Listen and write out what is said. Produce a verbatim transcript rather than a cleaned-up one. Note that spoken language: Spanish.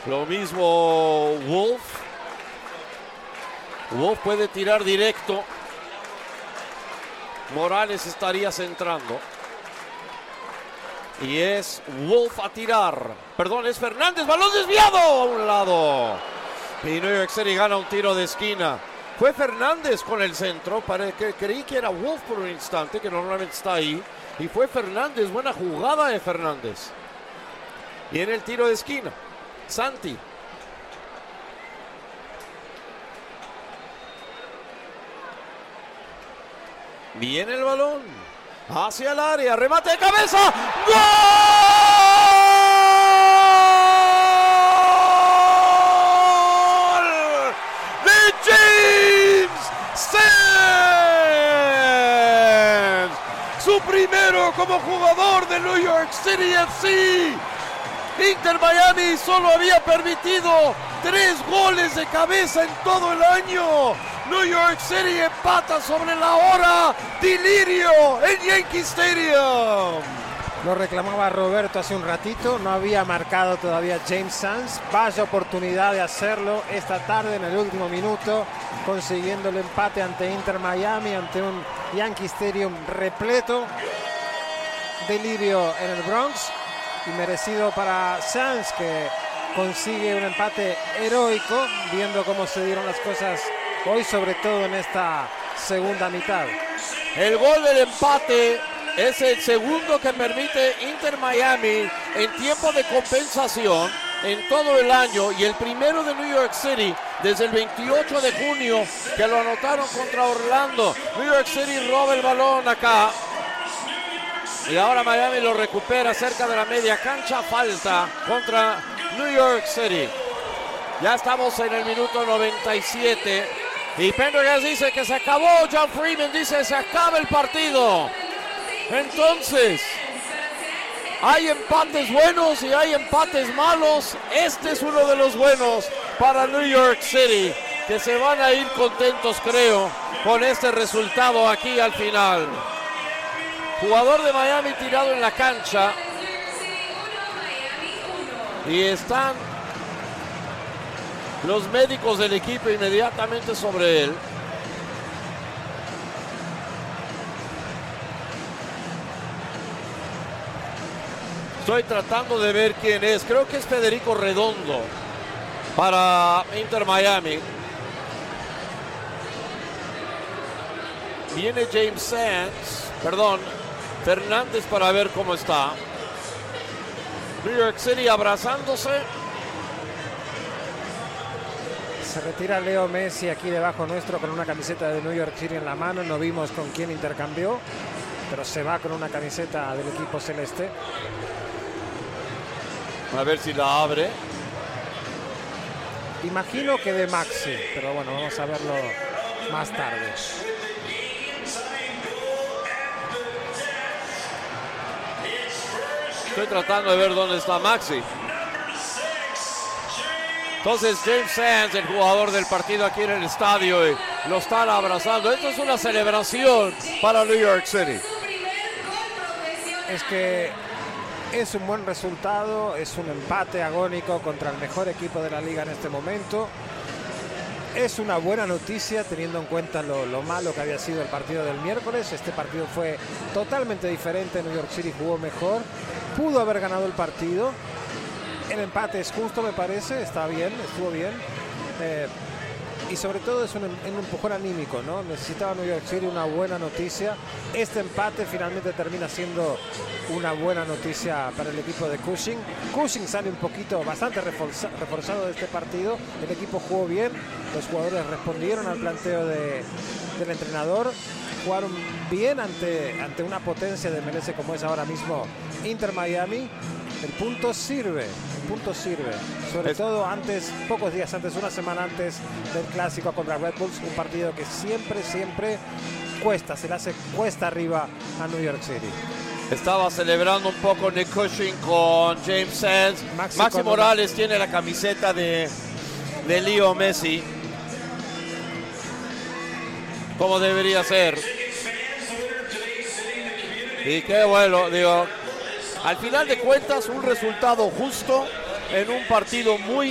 Lo mismo Wolf. Wolf puede tirar directo. Morales estaría centrando. Y es Wolf a tirar. Perdón, es Fernández. Balón desviado a un lado. Y New York City gana un tiro de esquina. Fue Fernández con el centro. Para que creí que era Wolf por un instante, que normalmente está ahí. Y fue Fernández. Buena jugada de Fernández. Y en el tiro de esquina, Santi. Viene el balón hacia el área, remate de cabeza, ¡gol! De James Sands, su primero como jugador de New York City F C. Inter Miami solo había permitido tres goles de cabeza en todo el año. New York City empata sobre la hora. Delirio en Yankee Stadium. Lo reclamaba Roberto hace un ratito. No había marcado todavía James Sands. Vaya oportunidad de hacerlo esta tarde en el último minuto, consiguiendo el empate ante Inter Miami, ante un Yankee Stadium repleto. Delirio en el Bronx. Y merecido para Sands, que consigue un empate heroico, viendo cómo se dieron las cosas hoy, sobre todo en esta segunda mitad. El gol del empate es el segundo que permite Inter Miami en tiempo de compensación en todo el año, y el primero de New York City desde el veintiocho de junio, que lo anotaron contra Orlando. New York City roba el balón acá. Y ahora Miami lo recupera cerca de la media cancha. Falta contra New York City. Ya estamos en el minuto noventa y siete. Y Pendergast dice que se acabó. John Freeman dice se acaba el partido. Entonces, hay empates buenos y hay empates malos. Este es uno de los buenos para New York City, que se van a ir contentos, creo, con este resultado aquí al final. Jugador de Miami tirado en la cancha. Y están los médicos del equipo inmediatamente sobre él. Estoy tratando de ver quién es. Creo que es Federico Redondo para Inter Miami. Viene James Sands, perdón, Fernández, para ver cómo está. New York City abrazándose. Se retira Leo Messi aquí debajo nuestro con una camiseta de New York City en la mano. No vimos con quién intercambió, pero se va con una camiseta del equipo celeste. A ver si la abre. Imagino que de Maxi, pero bueno, vamos a verlo más tarde. Estoy tratando de ver dónde está Maxi. Entonces James Sands, el jugador del partido aquí en el estadio, y lo están abrazando. Esto es una celebración para New York City. Es que es un buen resultado, es un empate agónico contra el mejor equipo de la liga en este momento. Es una buena noticia teniendo en cuenta lo, lo malo que había sido el partido del miércoles. Este partido fue totalmente diferente. New York City jugó mejor, pudo haber ganado el partido. El empate es justo, me parece, está bien, estuvo bien. Eh, y sobre todo es un, un empujón anímico, ¿no? Necesitaba New York City una buena noticia. Este empate finalmente termina siendo una buena noticia para el equipo de Cushing. Cushing sale un poquito, bastante reforza, reforzado de este partido. El equipo jugó bien, los jugadores respondieron al planteo de, del entrenador. Jugaron bien ante, ante una potencia de M L S como es ahora mismo Inter Miami. El punto sirve, el punto sirve. Sobre es... todo antes, pocos días antes, una semana antes del clásico contra Red Bulls. Un partido que siempre, siempre cuesta, se le hace cuesta arriba a New York City. Estaba celebrando un poco Nick Cushing con James Sands. Maxi, Maxi Morales tiene la camiseta de, de Leo Messi, como debería ser. Y qué bueno, digo, al final de cuentas un resultado justo en un partido muy